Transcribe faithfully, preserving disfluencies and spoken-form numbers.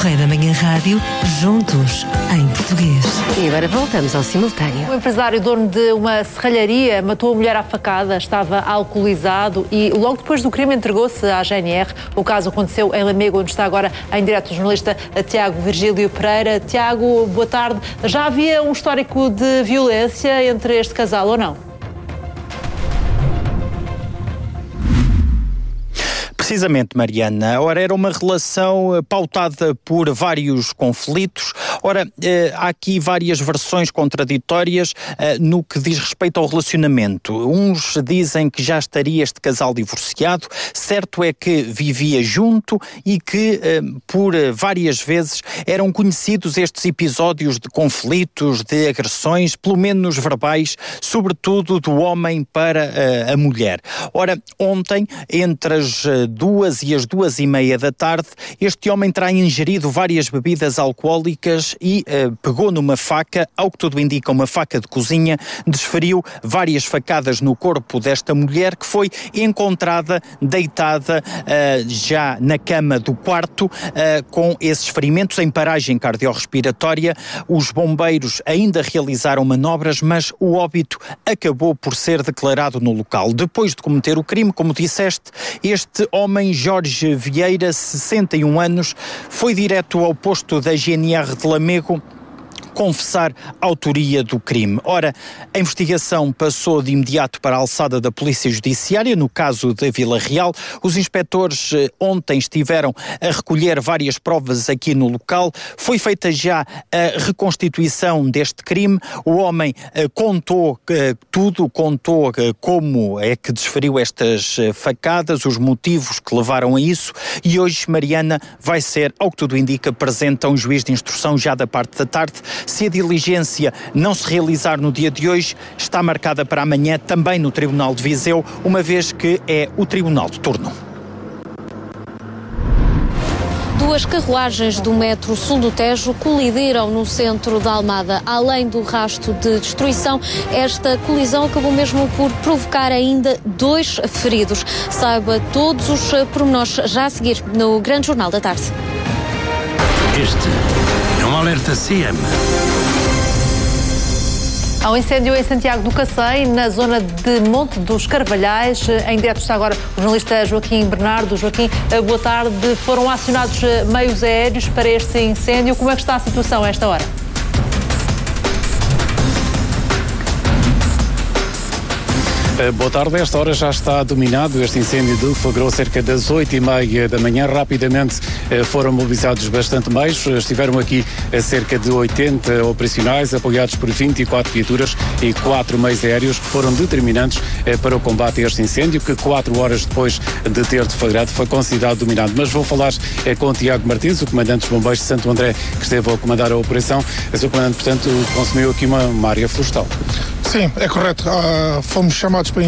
Correio da Manhã Rádio, juntos em português. E agora voltamos ao simultâneo. O empresário dono de uma serralharia matou a mulher à facada, estava alcoolizado e logo depois do crime entregou-se à G N R. O caso aconteceu em Lamego, onde está agora em direto o jornalista Tiago Virgílio Pereira. Tiago, boa tarde. Já havia um histórico de violência entre este casal ou não? Precisamente, Mariana. Ora, era uma relação pautada por vários conflitos. Ora, eh, há aqui várias versões contraditórias eh, no que diz respeito ao relacionamento. Uns dizem que já estaria este casal divorciado. Certo é que vivia junto e que, eh, por várias vezes, eram conhecidos estes episódios de conflitos, de agressões, pelo menos verbais, sobretudo do homem para eh, a mulher. Ora, ontem, entre as duas e as duas e meia da tarde, este homem terá ingerido várias bebidas alcoólicas e eh, pegou numa faca, ao que tudo indica uma faca de cozinha, desferiu várias facadas no corpo desta mulher, que foi encontrada deitada eh, já na cama do quarto eh, com esses ferimentos em paragem cardiorrespiratória. Os bombeiros ainda realizaram manobras, mas o óbito acabou por ser declarado no local. Depois de cometer o crime, como disseste, este homem, Jorge Vieira, sessenta e um anos, foi direto ao posto da G N R de Lamego confessar a autoria do crime. Ora, a investigação passou de imediato para a alçada da Polícia Judiciária, no caso da Vila Real. Os inspectores eh, ontem estiveram a recolher várias provas aqui no local. Foi feita já a reconstituição deste crime. O homem eh, contou eh, tudo, contou eh, como é que desferiu estas eh, facadas, os motivos que levaram a isso, e hoje, Mariana, vai ser, ao que tudo indica, presente a um juiz de instrução já da parte da tarde. Se a diligência não se realizar no dia de hoje, está marcada para amanhã também no Tribunal de Viseu, uma vez que é o Tribunal de turno. Duas carruagens do metro Sul do Tejo colidiram no centro da Almada. Além do rastro de destruição, esta colisão acabou mesmo por provocar ainda dois feridos. Saiba todos os pormenores já a seguir no Grande Jornal da Tarde. Este é um alerta C M. Há um incêndio em Santiago do Cacém, na zona de Monte dos Carvalhais. Em direto está agora o jornalista Joaquim Bernardo. Joaquim, boa tarde. Foram acionados meios aéreos para este incêndio. Como é que está a situação a esta hora? Boa tarde, a esta hora já está dominado. Este incêndio deflagrou cerca das oito e meia da manhã. Rapidamente foram mobilizados bastante meios. Estiveram aqui cerca de oitenta operacionais, apoiados por vinte e quatro viaturas e quatro meios aéreos, que foram determinantes para o combate a este incêndio, que quatro horas depois de ter deflagrado foi considerado dominado. Mas vou falar com o Tiago Martins, o comandante dos bombeiros de Santo André, que esteve a comandar a operação. O seu comandante, portanto, consumiu aqui uma, uma área florestal. Sim, é correto. Uh, fomos chamados para